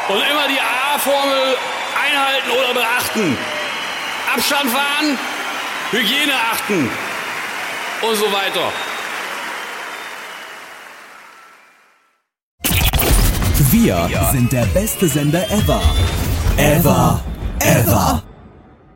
Und immer die A-Formel einhalten oder beachten. Abstand wahren, Hygiene achten und so weiter. Wir sind der beste Sender ever. Ever.